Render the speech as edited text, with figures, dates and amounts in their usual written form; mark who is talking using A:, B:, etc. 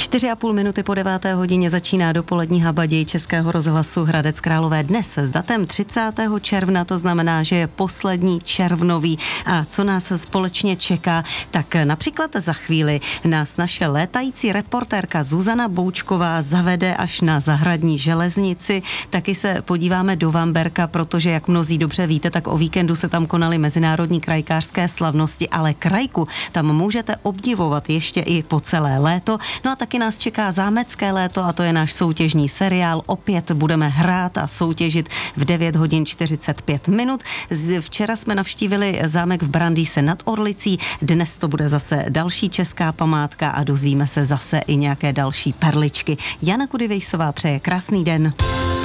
A: 4,5 minuty po 9. hodině začíná dopolední habaděj Českého rozhlasu Hradec Králové dnes s datem 30. června, to znamená, že je poslední červnový. A co nás společně čeká, tak například za chvíli nás naše létající reportérka Zuzana Boučková zavede až na zahradní železnici. Taky se podíváme do Vamberka, protože jak mnozí dobře víte, tak o víkendu se tam konaly mezinárodní krajkářské slavnosti, ale krajku tam můžete obdivovat ještě i po celé léto. No a taky nás čeká zámecké léto a to je náš soutěžní seriál. Opět budeme hrát a soutěžit v 9 hodin 45 minut. Včera jsme navštívili zámek v Brandýse nad Orlicí, dnes to bude zase další česká památka a dozvíme se zase i nějaké další perličky. Jana Kudivejsová přeje krásný den.